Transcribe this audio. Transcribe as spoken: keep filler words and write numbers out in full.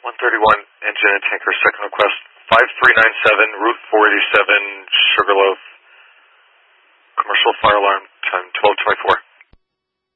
one thirty-one, engine and tanker, second request, five three nine seven, Route four eighty-seven, Sugarloaf, commercial fire alarm, time twelve twenty-four.